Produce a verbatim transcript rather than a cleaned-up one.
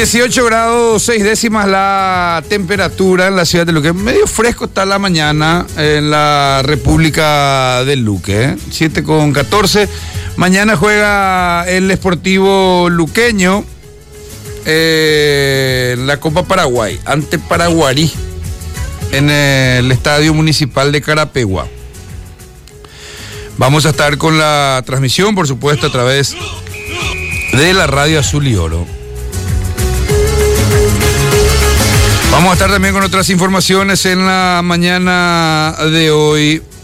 dieciocho grados seis décimas la temperatura en la ciudad de Luque. Medio fresco está la mañana en la República del Luque, ¿eh? siete con catorce. Mañana juega el Sportivo Luqueño eh, la Copa Paraguay ante Paraguarí en el Estadio Municipal de Carapegua. Vamos a estar con la transmisión, por supuesto, a través de la Radio Azul y Oro. Vamos a estar también con otras informaciones en la mañana de hoy.